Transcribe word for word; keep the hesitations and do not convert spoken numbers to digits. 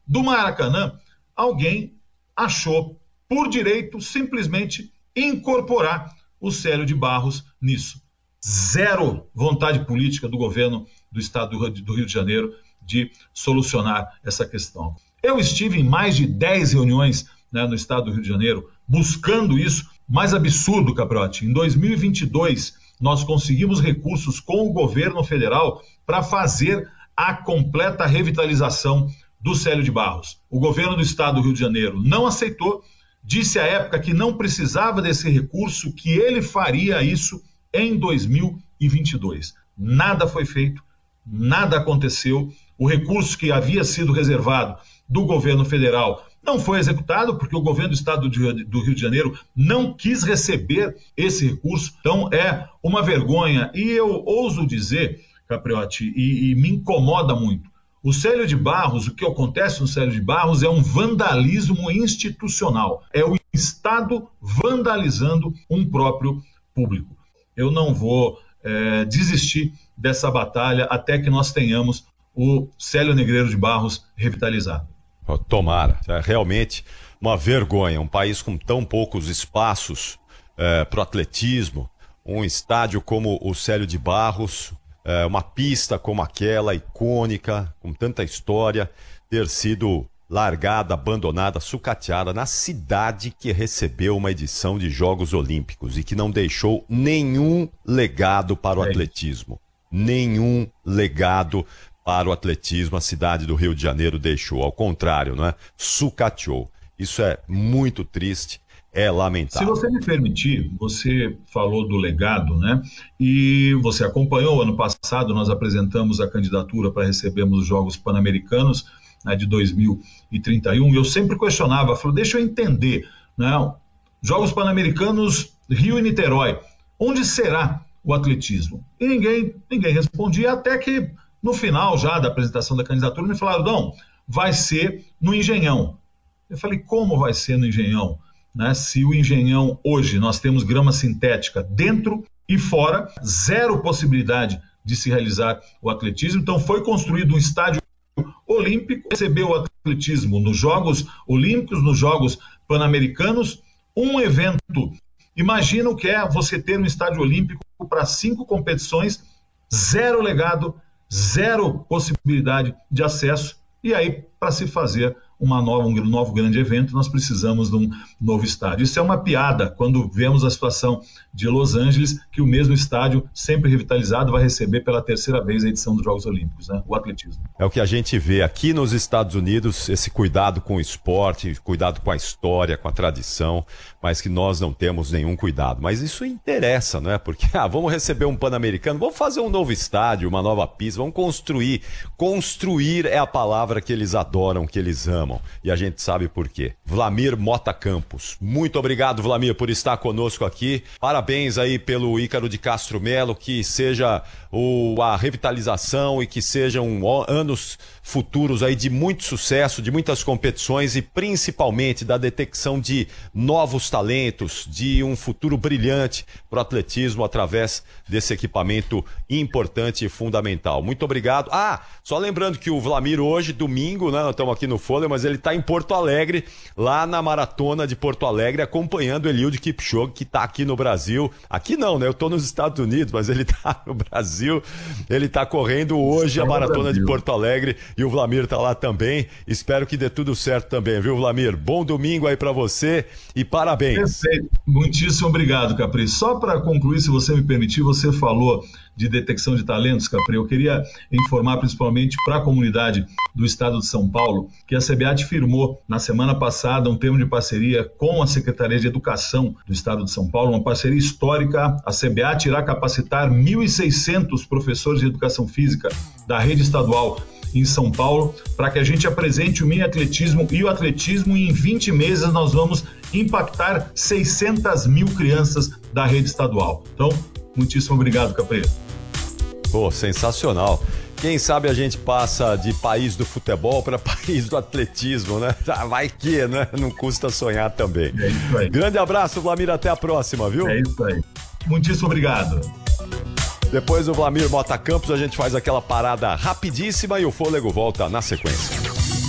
do Maracanã, alguém achou por direito simplesmente incorporar o Célio de Barros nisso. Zero vontade política do governo do estado do Rio de Janeiro de solucionar essa questão. Eu estive em mais de dez reuniões, né, no estado do Rio de Janeiro buscando isso. Mais absurdo, Caprotti, em dois mil e vinte e dois nós conseguimos recursos com o governo federal para fazer a completa revitalização do Célio de Barros. O governo do estado do Rio de Janeiro não aceitou, disse à época que não precisava desse recurso, que ele faria isso em dois mil e vinte e dois. Nada foi feito, nada aconteceu. O recurso que havia sido reservado do governo federal não foi executado, porque o governo do estado do Rio de Janeiro não quis receber esse recurso. Então é uma vergonha. E eu ouso dizer, Capriotti, e, e me incomoda muito, o Célio de Barros, o que acontece no Célio de Barros é um vandalismo institucional. É o Estado vandalizando um próprio público. Eu não vou é, desistir dessa batalha até que nós tenhamos o Célio Negreiro de Barros revitalizado. Tomara. É realmente uma vergonha. Um país com tão poucos espaços é, para o atletismo, um estádio como o Célio de Barros, é, uma pista como aquela, icônica, com tanta história, ter sido largada, abandonada, sucateada na cidade que recebeu uma edição de Jogos Olímpicos e que não deixou nenhum legado para o atletismo. Nenhum legado para o atletismo a cidade do Rio de Janeiro deixou. Ao contrário, não é? Sucateou. Isso é muito triste, é lamentável. Se você me permitir, você falou do legado, né? E você acompanhou, ano passado nós apresentamos a candidatura para recebermos os Jogos Pan-Americanos, né, de dois mil e trinta e um, e eu sempre questionava, falei, deixa eu entender, né? Jogos Pan-Americanos Rio e Niterói, onde será o atletismo? E ninguém, ninguém respondia, até que no final já da apresentação da candidatura me falaram, não, vai ser no Engenhão. Eu falei, como vai ser no Engenhão? Né? Se o Engenhão hoje nós temos grama sintética dentro e fora, zero possibilidade de se realizar o atletismo, então foi construído um estádio olímpico, recebeu o atletismo nos Jogos Olímpicos, nos Jogos Pan-Americanos, um evento. Imagina o que é você ter um estádio olímpico para cinco competições, zero legado, zero possibilidade de acesso, e aí, para se fazer uma nova, um novo grande evento, nós precisamos de um novo estádio. Isso é uma piada, quando vemos a situação de Los Angeles, que o mesmo estádio, sempre revitalizado, vai receber pela terceira vez a edição dos Jogos Olímpicos, né? O atletismo. É o que a gente vê aqui nos Estados Unidos, esse cuidado com o esporte, cuidado com a história, com a tradição, mas que nós não temos nenhum cuidado. Mas isso interessa, não é? Porque, ah, vamos receber um Pan-Americano, vamos fazer um novo estádio, uma nova pista, vamos construir. Construir é a palavra que eles adoram, que eles amam. E a gente sabe por quê. Vlamir Mota Campos. Muito obrigado, Vlamir, por estar conosco aqui. Parabéns aí pelo Ícaro de Castro Melo, que seja o, a revitalização e que sejam anos futuros aí de muito sucesso, de muitas competições e principalmente da detecção de novos talentos, de um futuro brilhante para o atletismo através desse equipamento importante e fundamental. Muito obrigado. Ah, só lembrando que o Vlamir hoje, domingo, né, nós estamos aqui no Folha, mas ele está em Porto Alegre, lá na Maratona de Porto Alegre, acompanhando o Eliud Kipchoge, que está aqui no Brasil. Aqui não, né? Eu estou nos Estados Unidos, mas ele está no Brasil. Ele está correndo hoje a Maratona de Porto Alegre e o Vlamir está lá também. Espero que dê tudo certo também, viu, Vlamir? Bom domingo aí para você e parabéns. Perfeito. Muitíssimo obrigado, Capri. Só para concluir, se você me permitir, você falou de detecção de talentos, Capri. Eu queria informar principalmente para a comunidade do estado de São Paulo que a CBAT firmou na semana passada um termo de parceria com a Secretaria de Educação do estado de São Paulo, uma parceria histórica. A CBAT irá capacitar mil e seiscentos professores de educação física da rede estadual em São Paulo, para que a gente apresente o mini atletismo e o atletismo, e em vinte meses nós vamos impactar seiscentas mil crianças da rede estadual. Então, muitíssimo obrigado, Capri. Pô, sensacional. Quem sabe a gente passa de país do futebol para país do atletismo, né? Vai que, né? Não custa sonhar também. É isso aí. Grande abraço, Vlamir, até a próxima, viu? É isso aí. Muitíssimo obrigado. Depois do Vlamir Mota Campos, a gente faz aquela parada rapidíssima e o fôlego volta na sequência.